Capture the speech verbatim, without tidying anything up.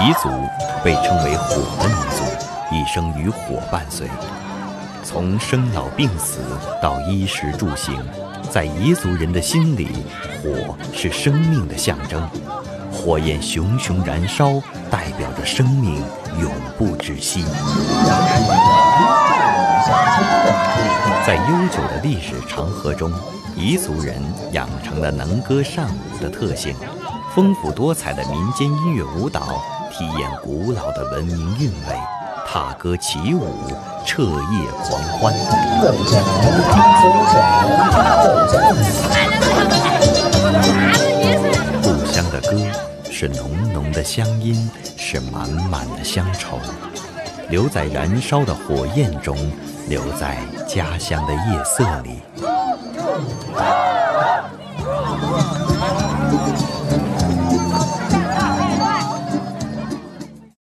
彝族被称为火的民族，一生与火伴随。从生老病死到衣食住行，在彝族人的心里，火是生命的象征。火焰熊熊燃烧，代表着生命永不止息。在悠久的历史长河中，彝族人养成了能歌善舞的特性，丰富多彩的民间音乐舞蹈体验古老的文明韵味，踏歌起舞，彻夜狂欢。故乡的歌是浓浓的乡音，是满满的乡愁，留在燃烧的火焰中，留在家乡的夜色里。